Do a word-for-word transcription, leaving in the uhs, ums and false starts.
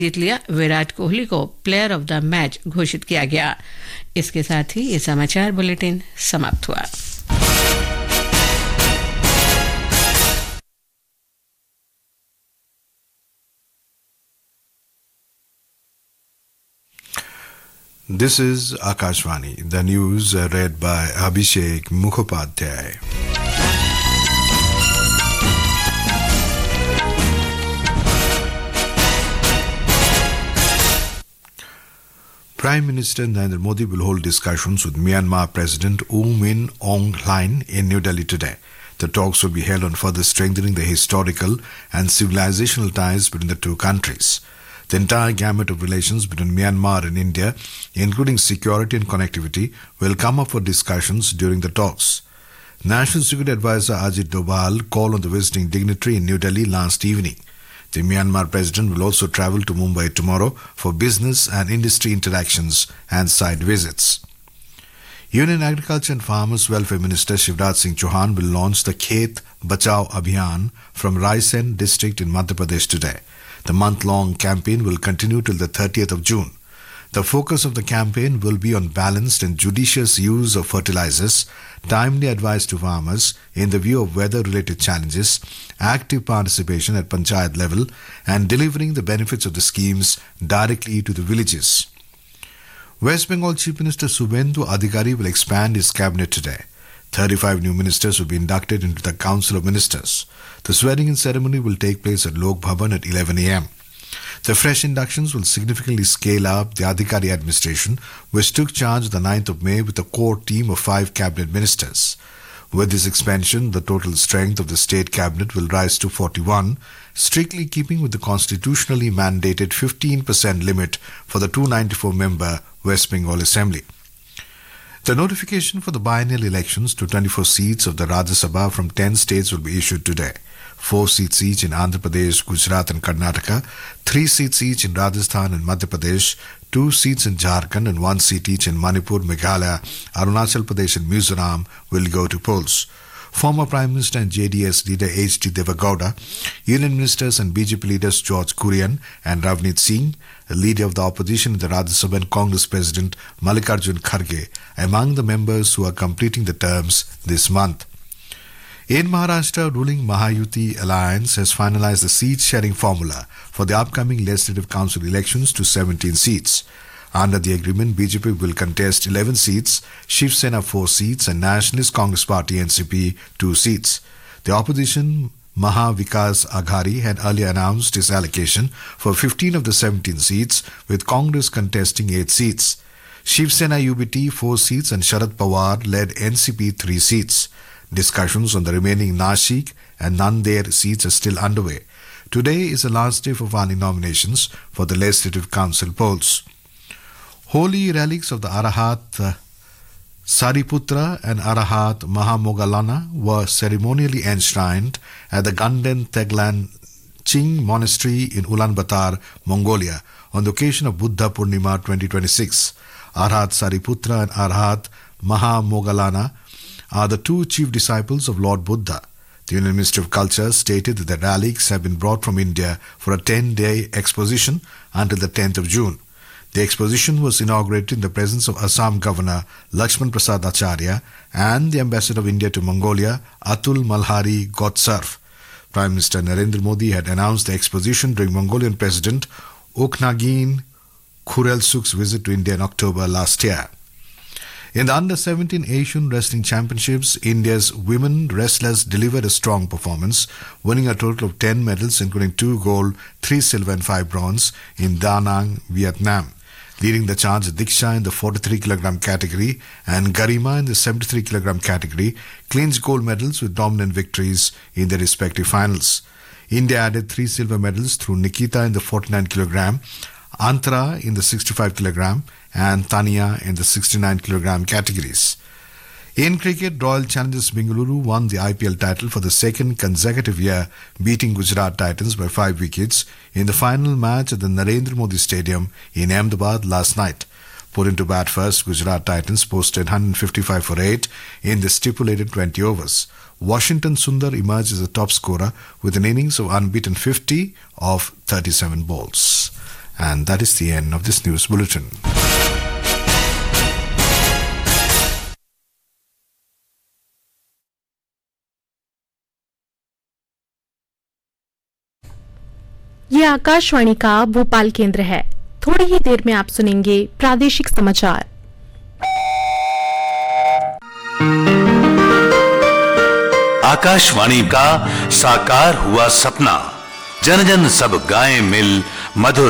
जीत लिया। विराट कोहली को player of the match घोषित किया गया। इसके साथ ही ये समाचार बुलेटिन समाप्त हुआ। This is Akashvani. The news uh, read by Abhishek Mukhopadhyay. Prime Minister Narendra Modi will hold discussions with Myanmar President U Min Aung Hlaing in New Delhi today. The talks will be held on further strengthening the historical and civilizational ties between the two countries. The entire gamut of relations between Myanmar and India, including security and connectivity, will come up for discussions during the talks. National Security Advisor Ajit Doval called on the visiting dignitary in New Delhi last evening. The Myanmar president will also travel to Mumbai tomorrow for business and industry interactions and site visits. Union Agriculture and Farmers Welfare Minister Shivraj Singh Chauhan will launch the Khet Bachao Abhiyan from Raisen district in Madhya Pradesh today. The month-long campaign will continue till the thirtieth of June. The focus of the campaign will be on balanced and judicious use of fertilizers, timely advice to farmers in the view of weather-related challenges, active participation at panchayat level, and delivering the benefits of the schemes directly to the villages. West Bengal Chief Minister Subhendu Adhikari will expand his cabinet today. thirty-five new ministers will be inducted into the Council of Ministers. The swearing-in ceremony will take place at Lok Bhavan at eleven a m The fresh inductions will significantly scale up the Adhikari administration, which took charge the ninth of May with a core team of five cabinet ministers. With this expansion, the total strength of the state cabinet will rise to forty-one, strictly keeping with the constitutionally mandated fifteen percent limit for the two hundred ninety-four member West Bengal Assembly. The notification for the biennial elections to twenty-four seats of the Rajya Sabha from ten states will be issued today. Four seats each in Andhra Pradesh, Gujarat and Karnataka, three seats each in Rajasthan and Madhya Pradesh, two seats in Jharkhand and one seat each in Manipur, Meghalaya, Arunachal Pradesh and Mizoram will go to polls. Former Prime Minister and J D S leader H D Devagowda, Union Ministers and B J P leaders George Kurian and Ravneet Singh, the leader of the opposition in the Rajya Sabha and Congress President Mallikarjun Kharge, among the members who are completing the terms this month. In Maharashtra, ruling Mahayuti Alliance has finalized the seat-sharing formula for the upcoming Legislative Council elections to seventeen seats. Under the agreement, B J P will contest eleven seats, Shiv Sena four seats and Nationalist Congress Party N C P two seats. The opposition Maha Vikas Aghari had earlier announced its allocation for fifteen of the seventeen seats, with Congress contesting eight seats. Shiv Sena U B T four seats and Sharad Pawar led N C P three seats. Discussions on the remaining Nashik and Nanded seats are still underway. Today is the last day for filing nominations for the Legislative Council polls. Holy relics of the Arahat uh, Sariputra and Arahat Mahamogalana were ceremonially enshrined at the Ganden Teglan Ching Monastery in Ulaanbaatar, Mongolia, on the occasion of Buddha Purnima twenty twenty-six. Arahat Sariputra and Arahat Mahamogalana are the two chief disciples of Lord Buddha. The Union Ministry of Culture stated that the relics have been brought from India for a ten-day exposition until the tenth of June. The exposition was inaugurated in the presence of Assam Governor Lakshman Prasad Acharya and the Ambassador of India to Mongolia, Atul Malhari Gotsarf. Prime Minister Narendra Modi had announced the exposition during Mongolian President Ukhnagin Khurelsuk's visit to India in October last year. In the under seventeen Asian Wrestling Championships, India's women wrestlers delivered a strong performance, winning a total of ten medals, including two gold, three silver and five bronze in Da Nang, Vietnam. Leading the charge, Diksha in the forty-three kilogram category and Garima in the seventy-three kilogram category clinched gold medals with dominant victories in their respective finals. India added three silver medals through Nikita in the forty-nine kilogram, Antara in the sixty-five kilogram and Tania in the sixty-nine kilogram categories. In cricket, Royal Challengers Bengaluru won the I P L title for the second consecutive year, beating Gujarat Titans by five wickets in the final match at the Narendra Modi Stadium in Ahmedabad last night. Put into bat first, Gujarat Titans posted one hundred fifty-five for eight in the stipulated twenty overs. Washington Sundar emerged as the top scorer with an innings of unbeaten fifty of thirty-seven balls. And that is the end of this news bulletin. ये आकाशवाणी का भोपाल केंद्र है। थोड़ी ही देर में आप सुनेंगे प्रादेशिक समाचार। आकाशवाणी का साकार हुआ सपना, जन जन सब गाएं मिल मधुर